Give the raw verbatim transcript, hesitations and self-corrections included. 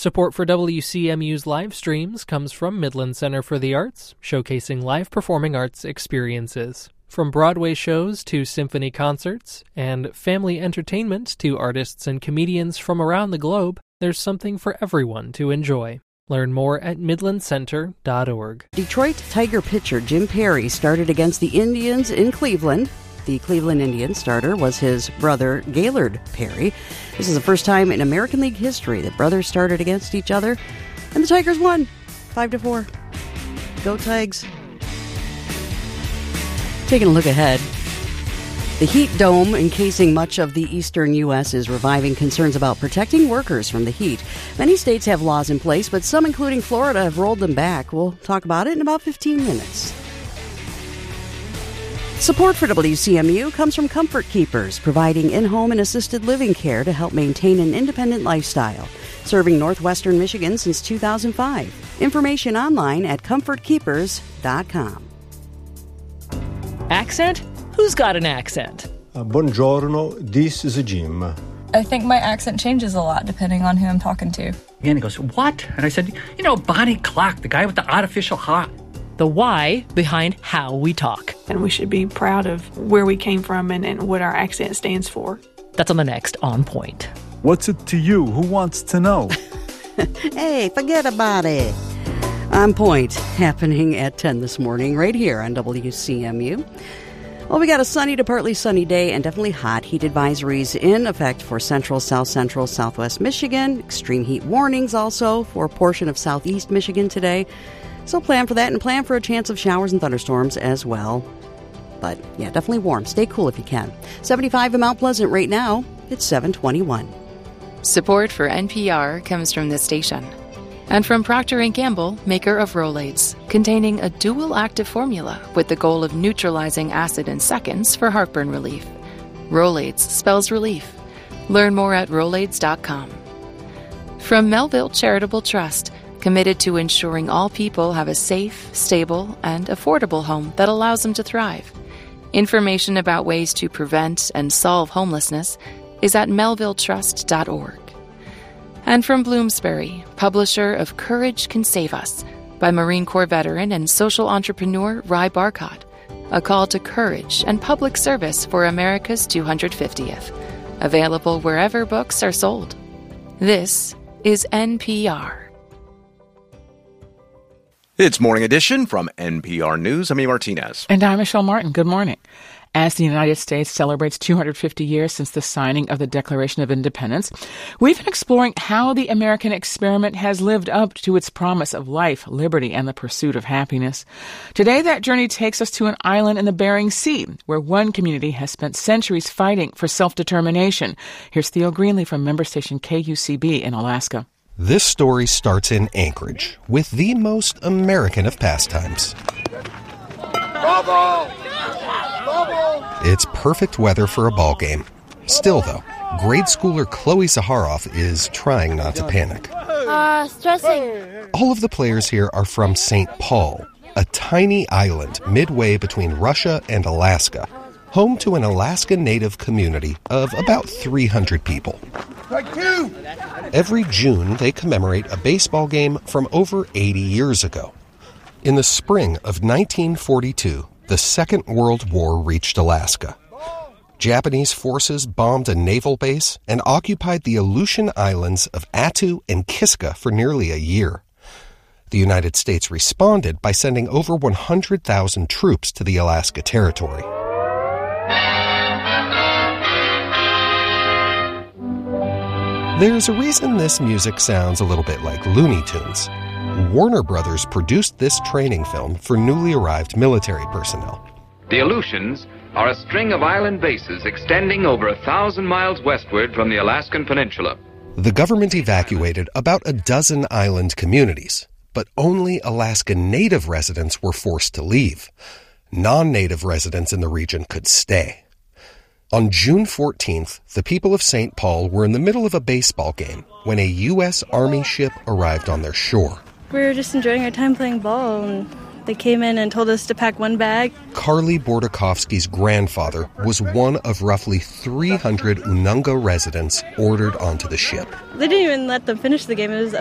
Support for W C M U's live streams comes from Midland Center for the Arts, showcasing live performing arts experiences. From Broadway shows to symphony concerts, and family entertainment to artists and comedians from around the globe, there's something for everyone to enjoy. Learn more at midland center dot org. Detroit Tiger pitcher Jim Perry started against the Indians in Cleveland. The Cleveland Indians starter was his brother, Gaylord Perry. This is the first time in American League history that brothers started against each other, and the Tigers won, five to four. Go Tigs! Taking a look ahead, the heat dome encasing much of the eastern U S is reviving concerns about protecting workers from the heat. Many states have laws in place, but some, including Florida, have rolled them back. We'll talk about it in about fifteen minutes. Support for W C M U comes from Comfort Keepers, providing in-home and assisted living care to help maintain an independent lifestyle. Serving northwestern Michigan since two thousand five. Information online at comfort keepers dot com. Accent? Who's got an accent? Uh, buongiorno, this is Jim. I think my accent changes a lot depending on who I'm talking to. And he goes, what? And I said, you know, Bonnie Clark, the guy with the artificial heart. The why behind how we talk. And we should be proud of where we came from and, and what our accent stands for. That's on the next On Point. What's it to you? Who wants to know? Hey, forget about it. On Point, happening at ten this morning, right here on W C M U. Well, we got a sunny to partly sunny day and definitely hot. Heat advisories in effect for central, south central, southwest Michigan. Extreme heat warnings also for a portion of southeast Michigan today. So plan for that and plan for a chance of showers and thunderstorms as well. But yeah, definitely warm. Stay cool if you can. seventy-five in Mount Pleasant right now. It's seven twenty-one. Support for N P R comes from this station. And from Procter and Gamble, maker of Rolaids, containing a dual active formula with the goal of neutralizing acid in seconds for heartburn relief. Rolaids spells relief. Learn more at rolaids dot com. From Melville Charitable Trust, committed to ensuring all people have a safe, stable, and affordable home that allows them to thrive. Information about ways to prevent and solve homelessness is at melville trust dot org. And from Bloomsbury, publisher of Courage Can Save Us, by Marine Corps veteran and social entrepreneur Ry Barcott, a call to courage and public service for America's two hundred fiftieth. Available wherever books are sold. This is N P R. It's Morning Edition from N P R News. I'm E. Martinez. And I'm Michelle Martin. Good morning. As the United States celebrates two hundred fifty years since the signing of the Declaration of Independence, we've been exploring how the American experiment has lived up to its promise of life, liberty, and the pursuit of happiness. Today, that journey takes us to an island in the Bering Sea, where one community has spent centuries fighting for self-determination. Here's Theo Greenlee from member station K U C B in Alaska. This story starts in Anchorage, with the most American of pastimes. Bravo! It's perfect weather for a ball game. Still, though, grade schooler Chloe Zaharoff is trying not to panic. Uh, stressing. All of the players here are from Saint Paul, a tiny island midway between Russia and Alaska, home to an Alaska Native community of about three hundred people. Every June, they commemorate a baseball game from over eighty years ago. In the spring of nineteen forty-two, the Second World War reached Alaska. Japanese forces bombed a naval base and occupied the Aleutian Islands of Attu and Kiska for nearly a year. The United States responded by sending over one hundred thousand troops to the Alaska Territory. There's a reason this music sounds a little bit like Looney Tunes. Warner Brothers produced this training film for newly arrived military personnel. The Aleutians are a string of island bases extending over a thousand miles westward from the Alaskan Peninsula. The government evacuated about a dozen island communities, but only Alaska Native residents were forced to leave. Non-Native residents in the region could stay. On June fourteenth, the people of Saint Paul were in the middle of a baseball game when a U S Army ship arrived on their shore. We were just enjoying our time playing ball, and they came in and told us to pack one bag. Carly Bordakovsky's grandfather was one of roughly three hundred Ununga residents ordered onto the ship. They didn't even let them finish the game. It was